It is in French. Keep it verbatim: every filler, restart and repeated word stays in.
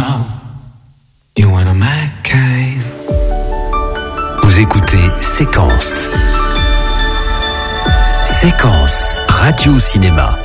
know you wanna make kind. Vous écoutez Séquence. Séquence Radio Cinéma.